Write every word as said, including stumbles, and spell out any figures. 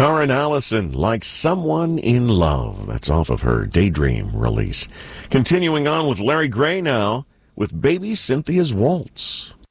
Karen Allison, Like Someone in Love. That's off of her Daydream release. Continuing on with Larry Gray now with Baby Cynthia's Waltz.